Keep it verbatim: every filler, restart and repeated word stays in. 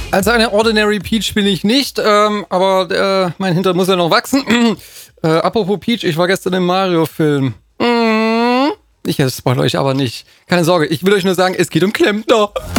Also eine Ordinary Peach bin ich nicht, ähm, aber äh, mein Hintern muss ja noch wachsen. äh, apropos Peach, ich war gestern im Mario-Film. Mm. Ich spoil euch aber nicht. Keine Sorge, ich will euch nur sagen, es geht um Klempner.